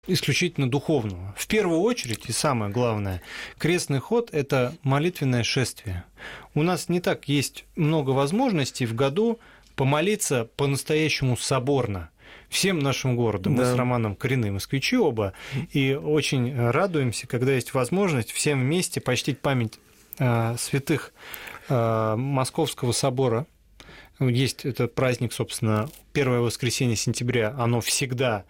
исключительно духовного. В первую очередь, и самое главное, крестный ход – это молитвенное шествие. У нас не так есть много возможностей в году помолиться по-настоящему соборно всем нашим городом. Да. Мы с Романом коренные москвичи оба, и очень радуемся, когда есть возможность всем вместе почтить память святых Московского собора. Есть этот праздник, собственно, первое воскресенье сентября, оно всегда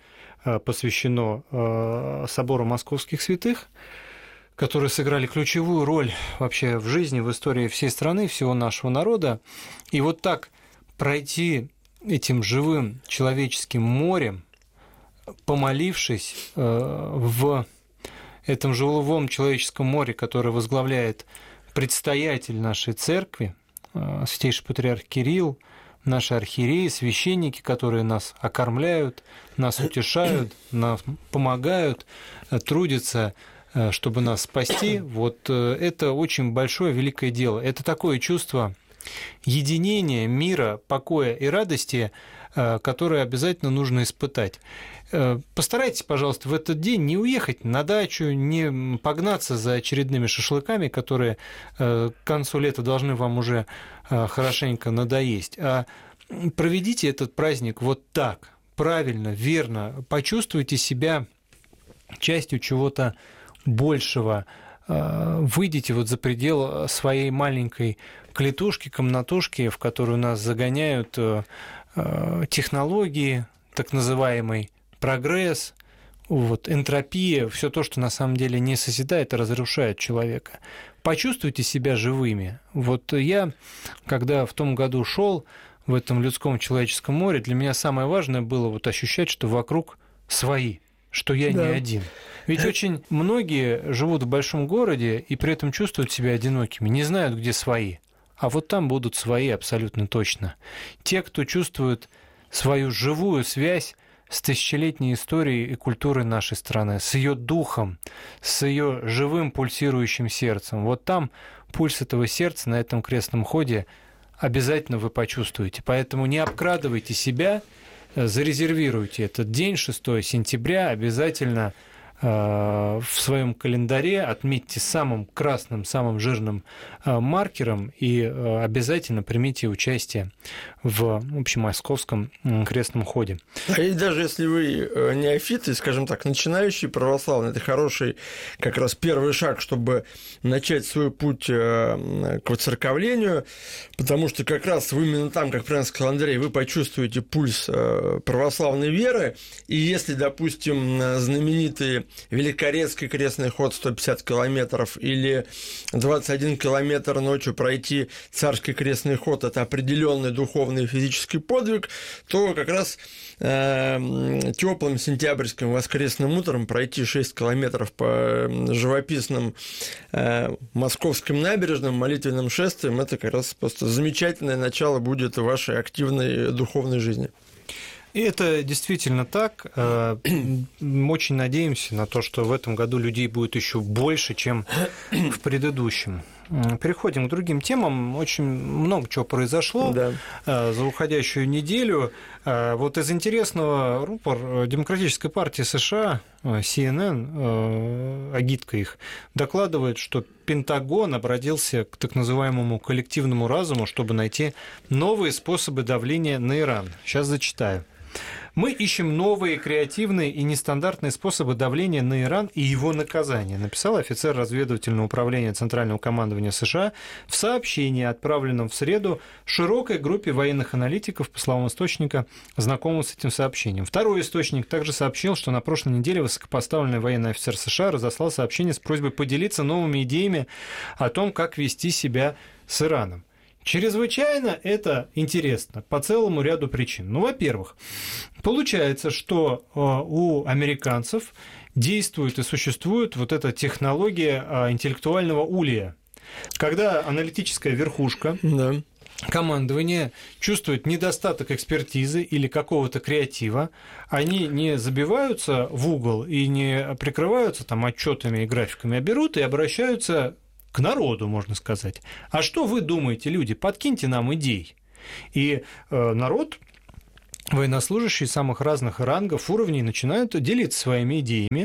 посвящено собору московских святых, которые сыграли ключевую роль вообще в жизни, в истории всей страны, всего нашего народа. И вот так пройти этим живым человеческим морем, помолившись в этом живом человеческом море, которое возглавляет предстоятель нашей церкви, святейший патриарх Кирилл, наши архиереи, священники, которые нас окормляют, нас утешают, нам помогают, трудятся, чтобы нас спасти. Вот это очень большое, великое дело. Это такое чувство единения, мира, покоя и радости, которое обязательно нужно испытать. Постарайтесь, пожалуйста, в этот день не уехать на дачу, не погнаться за очередными шашлыками, которые к концу лета должны вам уже хорошенько надоесть, а проведите этот праздник вот так, правильно, верно, почувствуйте себя частью чего-то большего, выйдите вот за предел своей маленькой клетушки, комнатушки, в которую нас загоняют технологии, так называемый прогресс, вот, энтропия, все то, что на самом деле не созидает, а разрушает человека. Почувствуйте себя живыми. Вот я, когда в том году шел в этом людском человеческом море, для меня самое важное было вот ощущать, что вокруг свои, что я не один. Ведь очень многие живут в большом городе и при этом чувствуют себя одинокими, не знают, где свои. А вот там будут свои абсолютно точно. Те, кто чувствует свою живую связь с тысячелетней историей и культурой нашей страны, с ее духом, с ее живым пульсирующим сердцем. Вот там пульс этого сердца на этом крестном ходе обязательно вы почувствуете. Поэтому не обкрадывайте себя, зарезервируйте этот день, 6 сентября, обязательно в своем календаре отметьте самым красным, самым жирным маркером и обязательно примите участие в общемосковском крестном ходе. И даже если вы неофиты, скажем так, начинающий православный, это хороший как раз первый шаг, чтобы начать свой путь к воцерковлению, потому что как раз именно там, как правильно сказал Андрей, вы почувствуете пульс православной веры, и если, допустим, знаменитые Великорецкий крестный ход 150 километров или 21 километр ночью пройти Царский крестный ход – это определенный духовный и физический подвиг, то как раз теплым сентябрьским воскресным утром пройти 6 километров по живописным московским набережным молитвенным шествием – это как раз просто замечательное начало будет вашей активной духовной жизни. И это действительно так. Очень надеемся на то, что в этом году людей будет еще больше, чем в предыдущем. Переходим к другим темам. Очень много чего произошло за уходящую неделю. Вот из интересного рупор Демократической партии США, CNN, агитка их, докладывает, что Пентагон обратился к так называемому коллективному разуму, чтобы найти новые способы давления на Иран. Сейчас зачитаю. Мы ищем новые, креативные и нестандартные способы давления на Иран и его наказания, написал офицер разведывательного управления Центрального командования США в сообщении, отправленном в среду широкой группе военных аналитиков, по словам источника, знакомого с этим сообщением. Второй источник также сообщил, что на прошлой неделе высокопоставленный военный офицер США разослал сообщение с просьбой поделиться новыми идеями о том, как вести себя с Ираном. Чрезвычайно это интересно по целому ряду причин. Ну, во-первых, получается, что у американцев действует и существует вот эта технология интеллектуального улья, когда аналитическая верхушка командование чувствует недостаток экспертизы или какого-то креатива, они не забиваются в угол и не прикрываются там отчетами и графиками, а берут и обращаются к народу, можно сказать. А что вы думаете, люди? Подкиньте нам идей. И народ военнослужащие самых разных рангов, уровней начинают делиться своими идеями.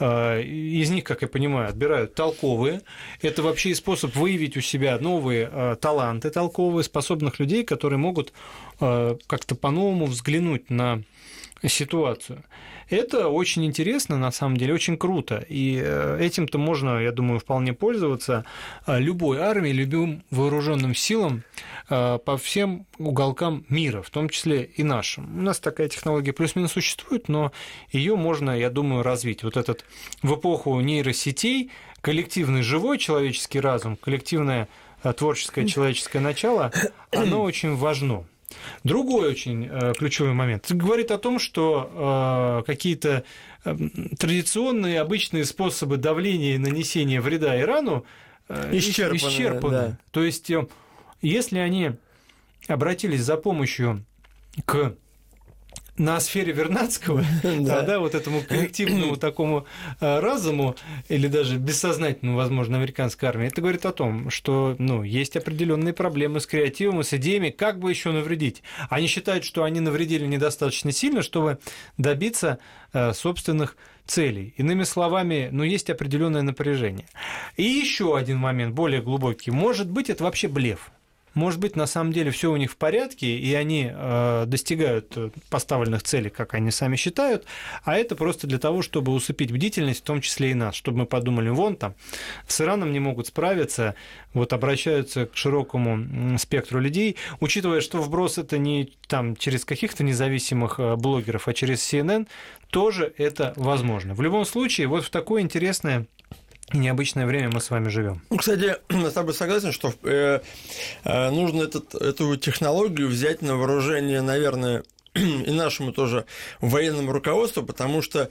Из них, как я понимаю, отбирают толковые. Это вообще и способ выявить у себя новые таланты толковые, способных людей, которые могут как-то по-новому взглянуть на ситуацию. Это очень интересно, на самом деле, очень круто. И этим-то можно, я думаю, вполне пользоваться любой армии, любым вооруженным силам по всем уголкам мира, в том числе и нашим. У нас такая технология плюс-минус существует, но ее можно, я думаю, развить. Вот этот в эпоху нейросетей коллективный живой человеческий разум, коллективное творческое человеческое начало, оно очень важно. Другой очень ключевой момент. Говорит о том, что какие-то традиционные, обычные способы давления и нанесения вреда Ирану исчерпаны. Да. То есть, если они обратились за помощью к ноосфере Вернадского, да, вот этому коллективному такому разуму, или даже бессознательному, возможно, американской армии, это говорит о том, что есть определенные проблемы с креативом и с идеями, как бы еще навредить. Они считают, что они навредили недостаточно сильно, чтобы добиться собственных целей. Иными словами, есть определенное напряжение. И еще один момент, более глубокий. Может быть, это вообще блеф. Может быть, на самом деле все у них в порядке, и они достигают поставленных целей, как они сами считают, а это просто для того, чтобы усыпить бдительность, в том числе и нас, чтобы мы подумали, вон там, с Ираном не могут справиться, вот обращаются к широкому спектру людей, учитывая, что вброс это не там через каких-то независимых блогеров, а через CNN, тоже это возможно. В любом случае, вот в такое интересное необычное время мы с вами живем. Кстати, я с тобой согласен, что нужно эту технологию взять на вооружение, наверное, и нашему тоже военному руководству, потому что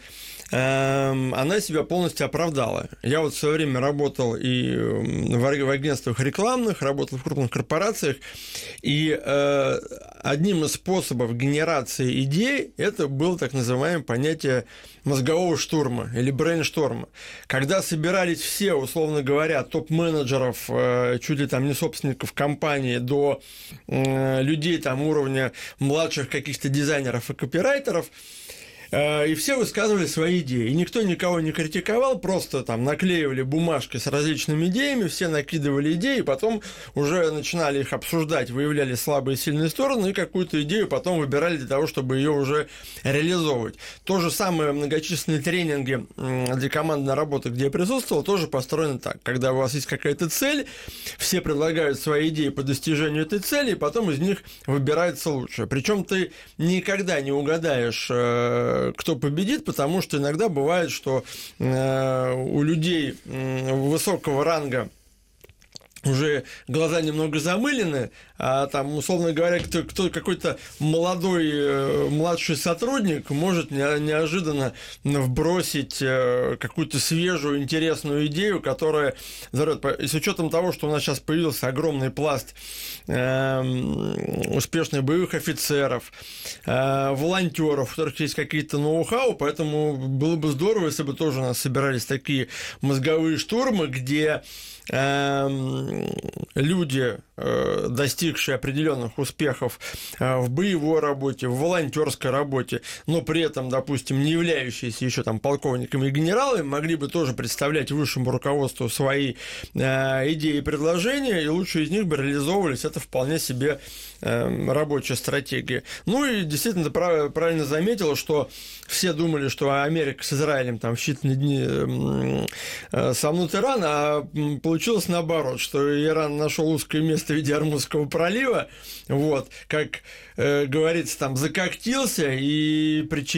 она себя полностью оправдала. Я вот в свое время работал и в агентствах рекламных, работал в крупных корпорациях, и одним из способов генерации идей это было так называемое понятие мозгового штурма или брейншторма, когда собирались все, условно говоря, топ-менеджеров, чуть ли там не собственников компании, до людей там уровня младших каких-то дизайнеров и копирайтеров, и все высказывали свои идеи. И никто никого не критиковал, просто там наклеивали бумажки с различными идеями, все накидывали идеи, и потом уже начинали их обсуждать, выявляли слабые и сильные стороны, и какую-то идею потом выбирали для того, чтобы ее уже реализовывать. То же самое многочисленные тренинги для командной работы, где я присутствовал, тоже построены так. Когда у вас есть какая-то цель, все предлагают свои идеи по достижению этой цели, и потом из них выбирается лучшее. Причем ты никогда не угадаешь, кто победит, потому что иногда бывает, что у людей высокого ранга уже глаза немного замылены, а там, условно говоря, кто какой-то младший сотрудник может неожиданно вбросить какую-то свежую, интересную идею, которая взорвет. С учетом того, что у нас сейчас появился огромный пласт успешных боевых офицеров, волонтеров, у которых есть какие-то ноу-хау, поэтому было бы здорово, если бы тоже у нас собирались такие мозговые штурмы, где люди, достигшие определенных успехов в боевой работе, в волонтерской работе, но при этом, допустим, не являющиеся еще там полковниками и генералами, могли бы тоже представлять высшему руководству свои идеи и предложения, и лучшие из них бы реализовывались. Это вполне себе рабочая стратегия. Ну и действительно, ты правильно заметила, что все думали, что Америка с Израилем там в считанные дни сомнут Иран, а получилось наоборот, что Иран нашел узкое место в виде Ормузского пролива, вот, как говорится, там закоктился и причинил